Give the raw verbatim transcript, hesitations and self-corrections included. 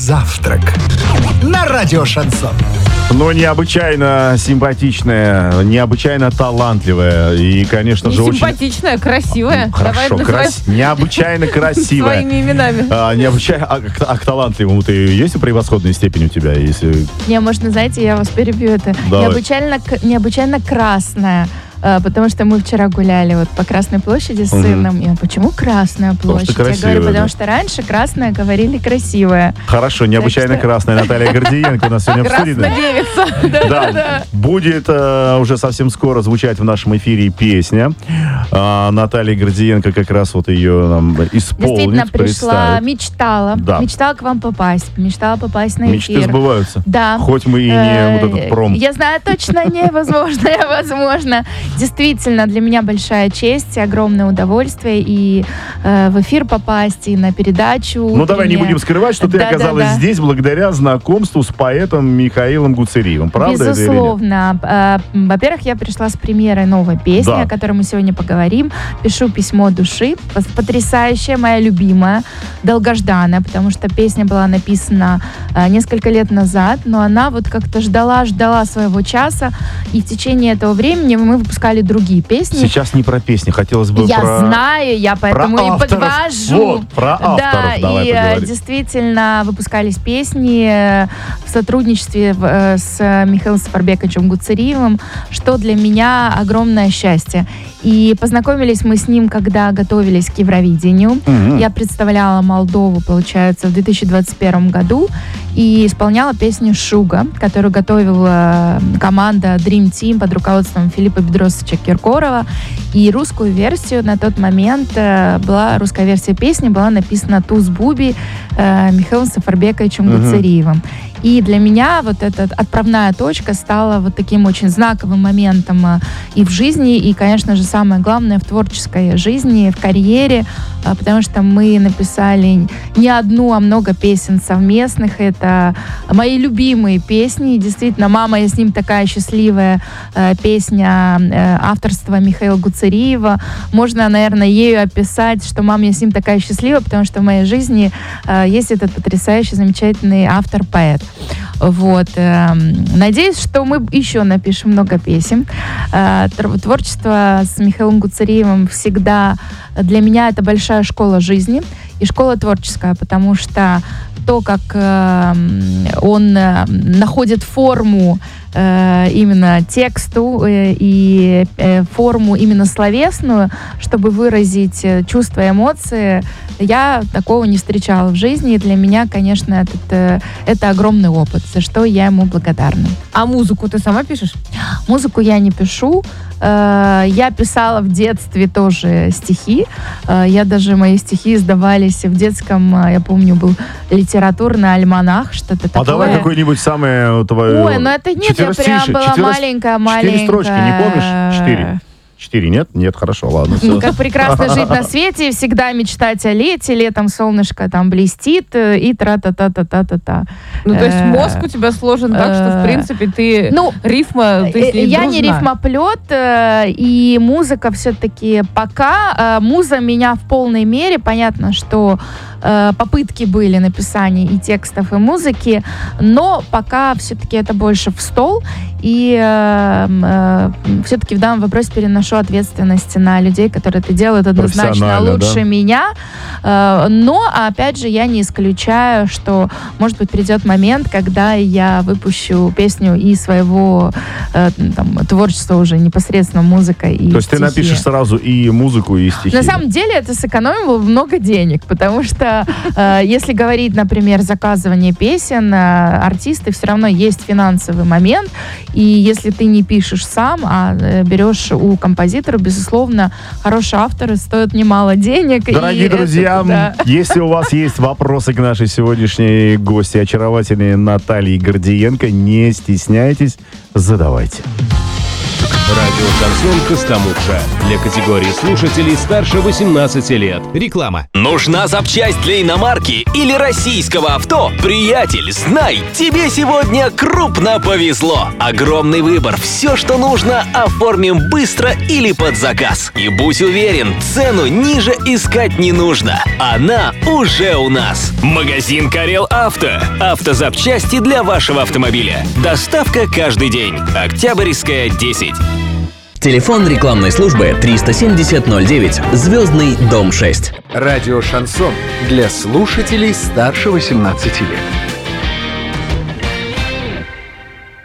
Завтрак на радио Шансон. Но необычайно симпатичная, необычайно талантливая и, конечно Не же, очень... симпатичная, красивая. Хорошо, Давай крас... необычайно красивая. своими именами. А, необычайно... а, к- а к талантливому ты есть превосходная степень у тебя? Если... Не, можно, знаете, я вас перебью. Это Давай. необычайно, к- необычайно красная. э, Потому что мы вчера гуляли вот по Красной площади с Мгм. сыном. Я, почему Красная Потому что площадь? Я красивая, говорю, потому да. что раньше красная говорили красивая. Хорошо, необычайно Так что- красная Наталья Гордиенко у нас сегодня в студии. да? Краснодевица. Да, будет э, уже совсем скоро звучать в нашем эфире песня. А, Наталья Гордиенко как раз вот ее нам исполнит, Действительно, пришла, представит. мечтала. Да. Мечтала к вам попасть. Мечтала попасть на Мечты эфир. сбываются. Да. Хоть мы и не Э, вот этот пром. Я знаю точно, невозможно, невозможно. Действительно, для меня большая честь и огромное удовольствие и э, в эфир попасть, и на передачу. Ну, давай не утреннюю. будем скрывать, что ты Да, да, оказалась да. здесь благодаря знакомству с поэтом Михаилом Гуцериевым. Правда это или нет? Безусловно. Э, Во-первых, я пришла с премьерой новой песни, Да. о которой мы сегодня поговорим. Пишу письмо души. Пос- Потрясающая, моя любимая, долгожданная, потому что песня была написана э, несколько лет назад, но она вот как-то ждала-ждала своего часа, и в течение этого времени мы выпускали другие песни. Сейчас не про песни, хотелось бы Я про... знаю, я поэтому и авторов. подвожу. Вот, про авторов Да, давай и э, поговорим. действительно выпускались песни э, в сотрудничестве в- э, с Михаилом Сафарбековичем Гуцериевым, что для меня огромное счастье. И познакомились мы с ним, когда готовились к Евровидению. Мгм. Я представляла Молдову, получается, в две тысячи двадцать первом году и исполняла песню «Шуга», которую готовила команда Dream Team под руководством Филиппа Бедросовича Киркорова. И русскую версию на тот момент э, была, русская версия песни была написана Туз Буби э, Михаилом Сафарбековичем Мгм. Гуцериевым. И для меня вот эта отправная точка стала вот таким очень знаковым моментом э, и в жизни, и, конечно же, самое главное, в творческой жизни, в карьере, э, потому что мы написали не одну, а много песен совместных. Это мои любимые песни. И действительно, «Мама, я с ним такая счастливая» э, песня э, авторства Михаила Гуцериева. Можно, наверное, ею описать, что «Мама, я с ним такая счастлива», потому что в моей жизни э, есть этот потрясающий, замечательный автор-поэт. Вот. эм, Надеюсь, что мы еще напишем много песен. Э, тр- Творчество с Михаилом Гуцериевым всегда для меня это большая школа жизни и школа творческая, потому что то, как эм, он э, находит форму э, именно тексту э, и э, форму именно словесную, чтобы выразить э, чувства и эмоции, я такого не встречала в жизни. И для меня, конечно, этот, э, это огромный опыт, за что я ему благодарна. А музыку ты сама пишешь? Музыку я не пишу. Э, Я писала в детстве тоже стихи. Э, Я даже, мои стихи издавались в детском, э, я помню, был литературный альманах, что-то А такое. давай какое-нибудь самое твое... Ой, ну это нет, я прям четверостишее, была четверо- маленькая-маленькая. Четыре строчки, не помнишь? Четыре. Четыре, нет? Нет, хорошо, ладно. Ну, всё. как прекрасно жить на свете, всегда мечтать о лете, летом солнышко там блестит, э, и тра-та-та-та-та-та-та. Ну, то есть Э, мозг у тебя сложен так, что, в э, принципе, ты Ну, рифма, ты с Э, ней Я не дружна. рифмоплет, э, и музыка все-таки пока. э, Муза меня в полной мере. Понятно, что э, попытки были написания и текстов, и музыки, но пока все-таки это больше в стол. И э, э, все-таки в данном вопросе переношу ответственность на людей, которые это делают однозначно Профессионально, лучше да? меня. Э, Но, опять же, я не исключаю, что, может быть, придет момент, когда я выпущу песню и своего э, там, творчества уже непосредственно музыка и То есть ты стихи. напишешь сразу и музыку, и стихи. На да? самом деле это сэкономило много денег, потому что э, если говорить, например, заказывание песен, э, артисты все равно есть финансовый момент, и если ты не пишешь сам, а э, берешь у композитора, безусловно, хорошие авторы стоят немало денег. Дорогие и друзья, это, да. если у вас есть вопросы к нашей сегодняшней гости, очаровательной Наталье Гордиенко, не стесняйтесь, задавайте. Радио «Шансон» Костомукша. Для категории слушателей старше восемнадцати лет. Реклама. Нужна запчасть для иномарки или российского авто? Приятель, знай, тебе сегодня крупно повезло. Огромный выбор. Все, что нужно, оформим быстро или под заказ. И будь уверен, цену ниже искать не нужно. Она уже у нас. Магазин «Карел Авто». Автозапчасти для вашего автомобиля. Доставка каждый день. Октябрьская, десять. Телефон рекламной службы триста семьдесят ноль девять, Звездный, дом шесть. Радио «Шансон» для слушателей старше восемнадцати лет.